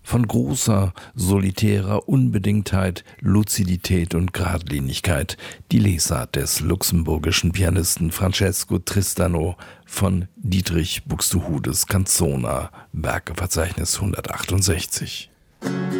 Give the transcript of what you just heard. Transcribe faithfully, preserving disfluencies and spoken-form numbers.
von großer, solitärer Unbedingtheit, Luzidität und Geradlinigkeit, die Lesart des luxemburgischen Pianisten Francesco Tristano von Dietrich Buxtehudes Canzona, Werkeverzeichnis hundertachtundsechzig.